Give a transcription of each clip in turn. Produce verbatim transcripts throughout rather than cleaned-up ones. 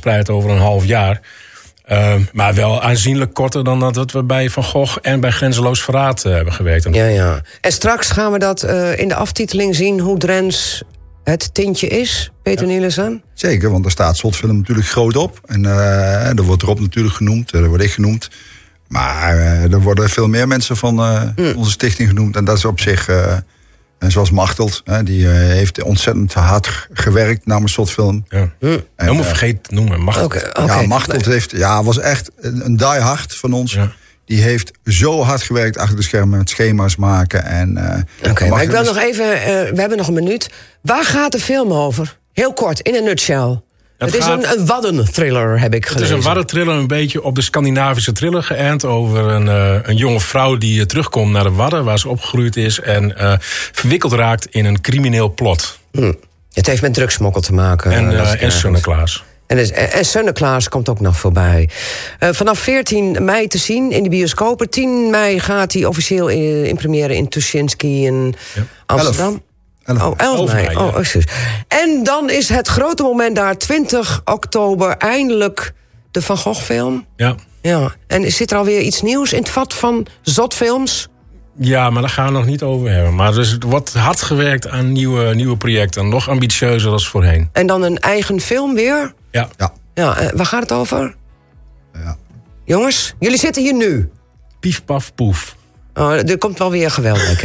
verspreid over een half jaar. Uh, maar wel aanzienlijk korter dan dat we bij Van Gogh en bij Grenzeloos Verraad uh, hebben geweten. Ja, ja. En straks gaan we dat uh, in de aftiteling zien, hoe Drents het tintje is, Peter ja. Nielsen. Zeker, want daar staat Zotfilm natuurlijk groot op. En uh, er wordt Rob natuurlijk genoemd, er word ik genoemd. Maar uh, er worden veel meer mensen van uh, mm. onze stichting genoemd. En dat is op zich, uh, zoals Machteld, uh, die uh, heeft ontzettend hard gewerkt namens Zotfilm. Ja. Mm. Helemaal uh, vergeten te noemen, Machteld. Okay, okay. Ja, Machteld heeft, ja, was echt een, een diehard van ons. Ja. Die heeft zo hard gewerkt achter de schermen met schema's maken. En, uh, Oké, okay, maar ik wil nog even, uh, we hebben nog een minuut. Waar gaat de film over? Heel kort, in een nutshell. Het, het gaat, is een, een wadden-thriller, heb ik gelezen. Het is een wadden-thriller, een beetje op de Scandinavische thriller geënt. Over een, uh, een jonge vrouw die uh, terugkomt naar de Wadden, waar ze opgegroeid is. En uh, verwikkeld raakt in een crimineel plot. Hm. Het heeft met drugsmokkel te maken. En, uh, en Sunneklaas. En, dus, en Sunneklaas komt ook nog voorbij. Uh, vanaf veertien mei te zien in de bioscopen. tien mei gaat hij officieel in, in première in Tuschinski in ja. Amsterdam. elf. Oh, elf mei. Ja. Oh, excuus. En dan is het grote moment daar, twintig oktober, eindelijk de Van Gogh-film. Ja. Ja. En zit er alweer iets nieuws in het vat van Zotfilms? Ja, maar daar gaan we nog niet over hebben. Maar dus er wordt hard gewerkt aan nieuwe, nieuwe projecten. Nog ambitieuzer dan voorheen. En dan een eigen film weer? Ja. ja. ja uh, waar gaat het over? Ja. Jongens, jullie zitten hier nu. Pief, paf, poef. Oh, er komt wel weer geweldig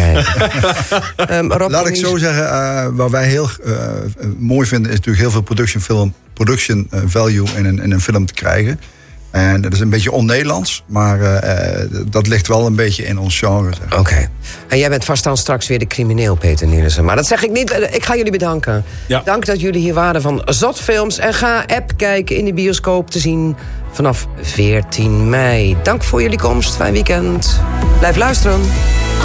um, Rob, Laat ik zo zeggen, uh, wat wij heel uh, mooi vinden is natuurlijk heel veel production, film, production uh, value in een, in een film te krijgen. En dat is een beetje on-Nederlands, maar uh, dat ligt wel een beetje in ons genre. Oké. Okay. En jij bent vast dan straks weer de crimineel, Peter Nielsen. Maar dat zeg ik niet. Ik ga jullie bedanken. Ja. Dank dat jullie hier waren van Zotfilms. En ga App kijken in de bioscoop te zien vanaf veertien mei. Dank voor jullie komst. Fijn weekend. Blijf luisteren.